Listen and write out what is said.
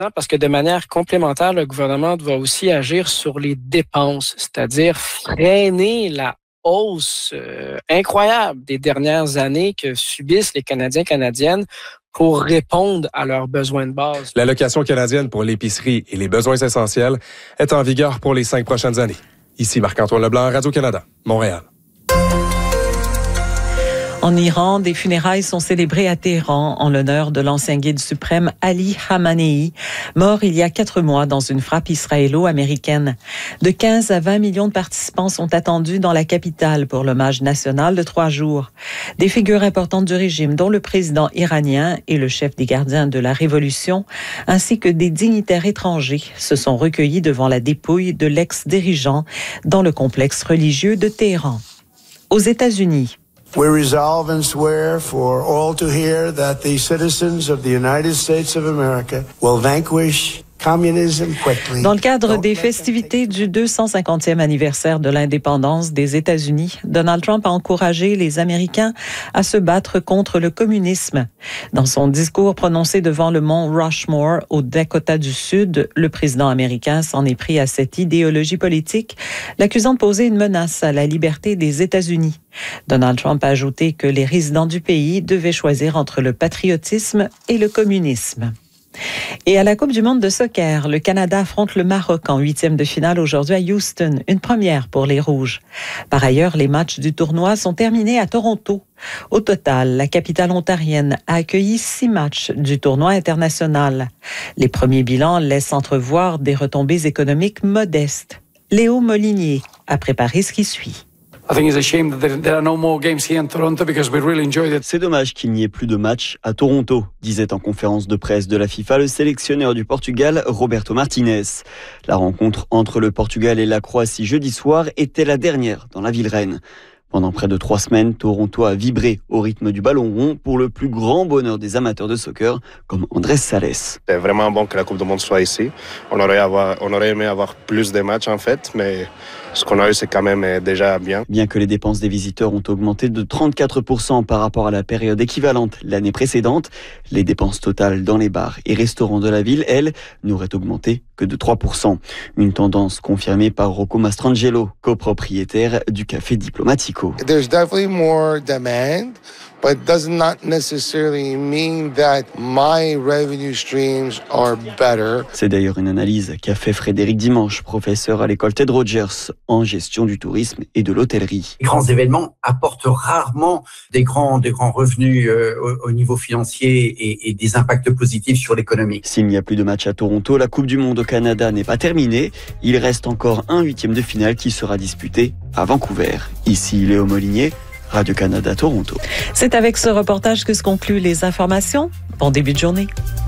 Parce que de manière complémentaire, le gouvernement doit aussi agir sur les dépenses, c'est-à-dire freiner la hausse incroyable des dernières années que subissent les Canadiens et Canadiennes pour répondre à leurs besoins de base. L'allocation canadienne pour l'épicerie et les besoins essentiels est en vigueur pour les 5 prochaines années. Ici Marc-Antoine Leblanc, Radio-Canada, Montréal. En Iran, des funérailles sont célébrées à Téhéran en l'honneur de l'ancien guide suprême Ali Khamenei, mort il y a 4 mois dans une frappe israélo-américaine. De 15 à 20 millions de participants sont attendus dans la capitale pour l'hommage national de 3 jours. Des figures importantes du régime, dont le président iranien et le chef des gardiens de la Révolution, ainsi que des dignitaires étrangers, se sont recueillis devant la dépouille de l'ex-dirigeant dans le complexe religieux de Téhéran. Aux États-Unis, We resolve and swear for all to hear that the citizens of the United States of America will vanquish communism quickly. Dans le cadre des festivités du 250e anniversaire de l'indépendance des États-Unis, Donald Trump a encouragé les Américains à se battre contre le communisme. Dans son discours prononcé devant le mont Rushmore, au Dakota du Sud, le président américain s'en est pris à cette idéologie politique, l'accusant de poser une menace à la liberté des États-Unis. Donald Trump a ajouté que les résidents du pays devaient choisir entre le patriotisme et le communisme. Et à la Coupe du monde de soccer, le Canada affronte le Maroc en 8e de finale aujourd'hui à Houston, une première pour les Rouges. Par ailleurs, les matchs du tournoi sont terminés à Toronto. Au total, la capitale ontarienne a accueilli 6 matchs du tournoi international. Les premiers bilans laissent entrevoir des retombées économiques modestes. Léo Molinier a préparé ce qui suit. C'est dommage qu'il n'y ait plus de matchs à Toronto, disait en conférence de presse de la FIFA le sélectionneur du Portugal, Roberto Martinez. La rencontre entre le Portugal et la Croatie jeudi soir était la dernière dans la ville reine. Pendant près de 3 semaines, Toronto a vibré au rythme du ballon rond pour le plus grand bonheur des amateurs de soccer, comme Andrés Sales. C'est vraiment bon que la Coupe du Monde soit ici. On aurait aimé avoir plus de matchs en fait, mais ce qu'on a eu c'est quand même déjà bien. Bien que les dépenses des visiteurs ont augmenté de 34% par rapport à la période équivalente l'année précédente, les dépenses totales dans les bars et restaurants de la ville, elles, n'auraient augmenté que de 3%. Une tendance confirmée par Rocco Mastrangelo, copropriétaire du Café Diplomatico. There's definitely more demand, but it does not necessarily mean that my revenue streams are better. C'est d'ailleurs une analyse qu'a fait Frédéric Dimanche, professeur à l'école Ted Rogers en gestion du tourisme et de l'hôtellerie. Les grands événements apportent rarement des grands revenus au niveau financier et des impacts positifs sur l'économie. S'il n'y a plus de match à Toronto, la Coupe du Monde au Canada n'est pas terminée. Il reste encore un 8e de finale qui sera disputé à Vancouver. Ici Léo Molinier, Radio-Canada Toronto. C'est avec ce reportage que se concluent les informations. Bon début de journée.